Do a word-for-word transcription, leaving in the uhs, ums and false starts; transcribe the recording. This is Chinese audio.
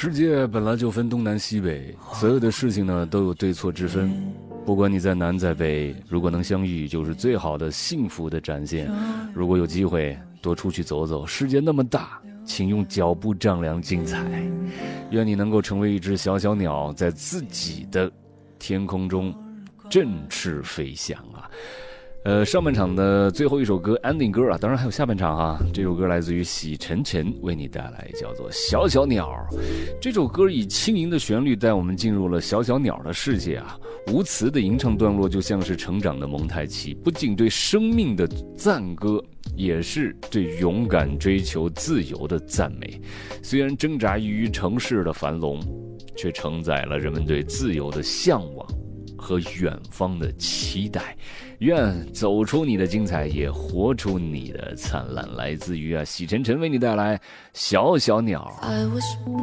世界本来就分东南西北，所有的事情呢都有对错之分。不管你在南在北，如果能相遇，就是最好的幸福的展现。如果有机会，多出去走走，世界那么大，请用脚步丈量精彩。愿你能够成为一只小小鸟，在自己的天空中振翅飞翔啊！呃，上半场的最后一首歌 ending 歌啊，当然还有下半场啊。这首歌来自于喜晨晨，为你带来叫做《小小鸟》。这首歌以轻盈的旋律带我们进入了小小鸟的世界啊。无词的吟唱段落就像是成长的蒙太奇，不仅对生命的赞歌，也是对勇敢追求自由的赞美。虽然挣扎于城市的繁荣，却承载了人们对自由的向往和远方的期待。愿走出你的精彩，也活出你的灿烂。来自于啊喜晨晨为你带来小小鸟。 I was